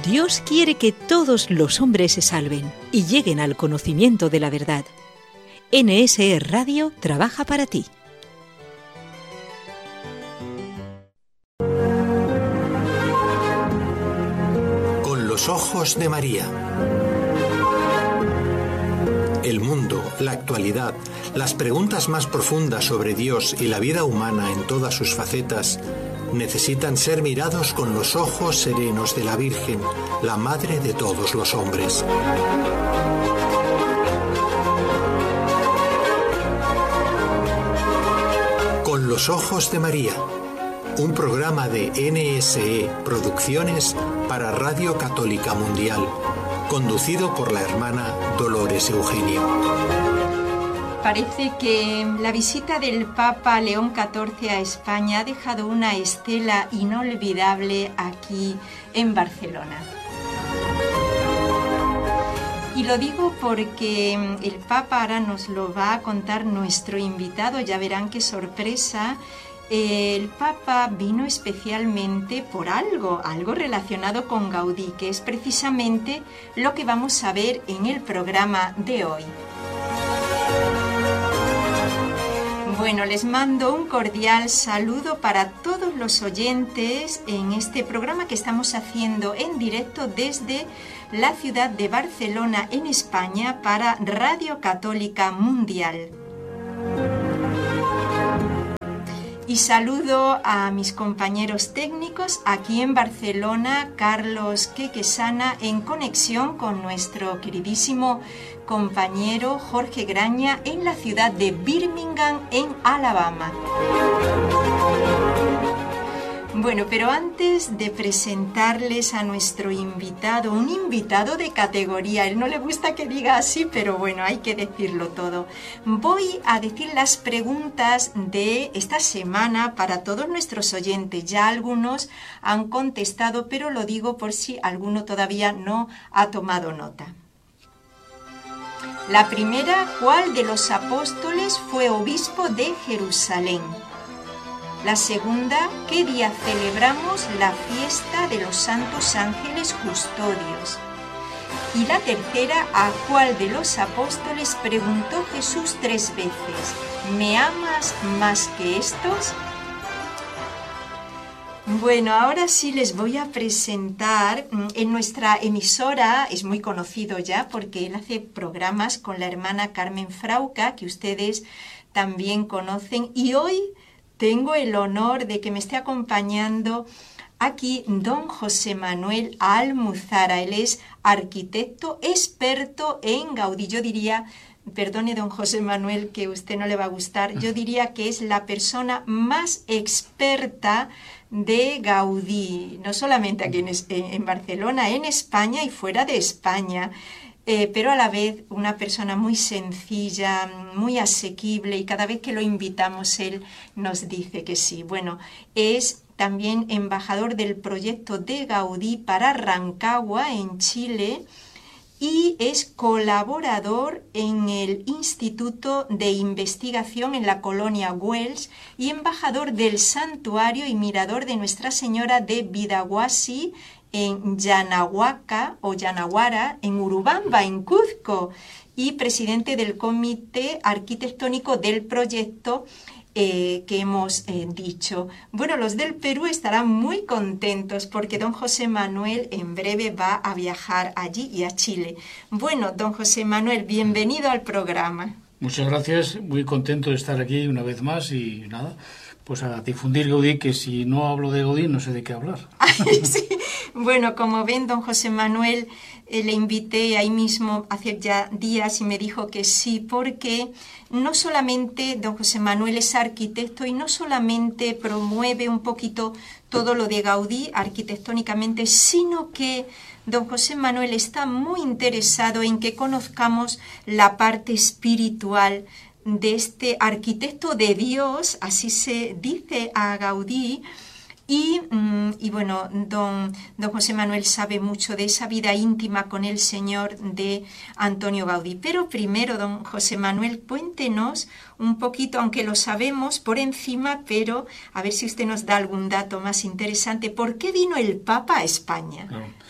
Dios quiere que todos los hombres se salven y lleguen al conocimiento de la verdad. NSE Radio trabaja para ti. Con los ojos de María. El mundo, la actualidad, las preguntas más profundas sobre Dios y la vida humana en todas sus facetas necesitan ser mirados con los ojos serenos de la Virgen, la Madre de todos los hombres. Con los ojos de María, un programa de NSE Producciones para Radio Católica Mundial, conducido por la hermana Dolores Eugenio. Parece que la visita del Papa León XIV a España ha dejado una estela inolvidable aquí en Barcelona. Y lo digo porque el Papa ahora nos lo va a contar nuestro invitado, ya verán qué sorpresa. El Papa vino especialmente por algo relacionado con Gaudí, que es precisamente lo que vamos a ver en el programa de hoy. Bueno, les mando un cordial saludo para todos los oyentes en este programa que estamos haciendo en directo desde la ciudad de Barcelona, en España, para Radio Católica Mundial. Y saludo a mis compañeros técnicos aquí en Barcelona, Carlos Quequesana, en conexión con nuestro queridísimo compañero Jorge Graña en la ciudad de Birmingham, en Alabama. Bueno, pero antes de presentarles a nuestro invitado, un invitado de categoría, a él no le gusta que diga así, pero bueno, hay que decirlo todo. Voy a decir las preguntas de esta semana para todos nuestros oyentes. Ya algunos han contestado, pero lo digo por si alguno todavía no ha tomado nota. La primera, ¿cuál de los apóstoles fue obispo de Jerusalén? La segunda, ¿qué día celebramos la fiesta de los santos ángeles custodios? Y la tercera, ¿a cuál de los apóstoles preguntó Jesús 3 veces? ¿Me amas más que estos? Bueno, ahora sí les voy a presentar. En nuestra emisora, es muy conocido ya porque él hace programas con la hermana Carmen Frauca, que ustedes también conocen, y hoy tengo el honor de que me esté acompañando aquí don José Manuel Almuzara. Él es arquitecto experto en Gaudí. Yo diría, perdone don José Manuel que a usted no le va a gustar, yo diría que es la persona más experta de Gaudí, no solamente aquí en Barcelona, en España y fuera de España. Pero a la vez una persona muy sencilla, muy asequible, y cada vez que lo invitamos él nos dice que sí. Bueno, es también embajador del proyecto de Gaudí para Rancagua, en Chile, y es colaborador en el Instituto de Investigación en la colonia Güells y embajador del Santuario y Mirador de Nuestra Señora de Vidahuasi, en Yanahuaca o Yanaguara, en Urubamba, en Cuzco, y presidente del comité arquitectónico del proyecto que hemos dicho. Bueno, los del Perú estarán muy contentos porque don José Manuel en breve va a viajar allí y a Chile. Bueno, don José Manuel, bienvenido al programa. Muchas gracias, muy contento de estar aquí una vez más y nada, pues a difundir Gaudí, que si no hablo de Gaudí no sé de qué hablar. Sí. Bueno, como ven, don José Manuel, le invité ahí mismo hace ya días y me dijo que sí, porque no solamente don José Manuel es arquitecto y no solamente promueve un poquito todo lo de Gaudí arquitectónicamente, sino que don José Manuel está muy interesado en que conozcamos la parte espiritual de este arquitecto de Dios, así se dice a Gaudí. Y bueno, don José Manuel sabe mucho de esa vida íntima con el Señor de Antonio Gaudí. Pero primero, don José Manuel, cuéntenos un poquito, aunque lo sabemos por encima, pero a ver si usted nos da algún dato más interesante. ¿Por qué vino el Papa a España? Claro.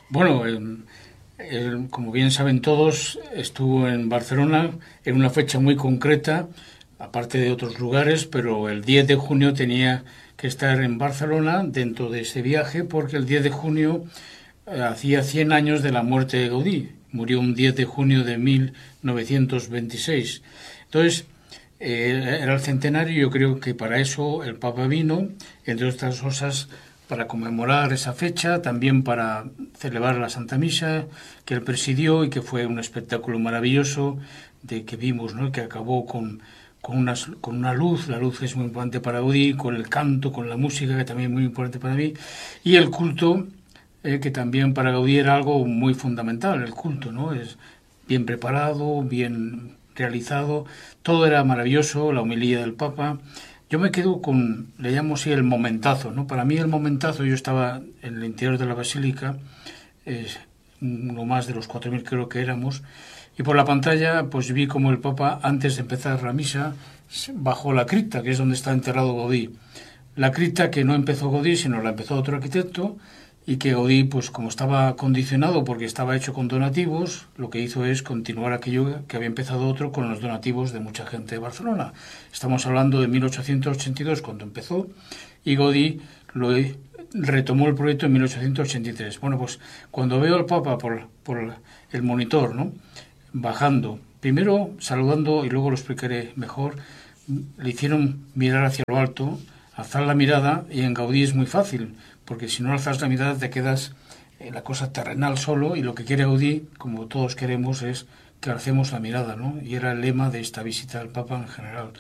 Bueno, como bien saben todos, estuvo en Barcelona en una fecha muy concreta, aparte de otros lugares, pero el 10 de junio tenía que estar en Barcelona dentro de ese viaje, porque el 10 de junio hacía 100 años de la muerte de Gaudí. Murió un 10 de junio de 1926. Entonces, era el centenario y yo creo que para eso el Papa vino, entre otras cosas, para conmemorar esa fecha, también para celebrar la Santa Misa que él presidió y que fue un espectáculo maravilloso de que vimos, ¿no? Que acabó con una luz, la luz es muy importante para Gaudí, con el canto, con la música, que también es muy importante para mí, y el culto, que también para Gaudí era algo muy fundamental, el culto, ¿no? Es bien preparado, bien realizado, todo era maravilloso, la homilía del Papa. Yo me quedo con, le llamo así, el momentazo, ¿no? Para mí el momentazo, yo estaba en el interior de la basílica, uno más de los 4.000 creo que éramos, y por la pantalla pues vi como el Papa, antes de empezar la misa, bajó la cripta, que es donde está enterrado Gaudí. La cripta que no empezó Gaudí, sino la empezó otro arquitecto, y que Gaudí, pues como estaba condicionado porque estaba hecho con donativos, lo que hizo es continuar aquello que había empezado otro con los donativos de mucha gente de Barcelona. Estamos hablando de 1882 cuando empezó, y Gaudí retomó el proyecto en 1883. Bueno, pues cuando veo al Papa por el monitor, ¿no?, bajando, primero saludando y luego lo explicaré mejor, le hicieron mirar hacia lo alto, alzar la mirada, y en Gaudí es muy fácil, porque si no alzas la mirada te quedas en la cosa terrenal solo, y lo que quiere Gaudí, como todos queremos, es que alcemos la mirada, ¿no? Y era el lema de esta visita al Papa en general.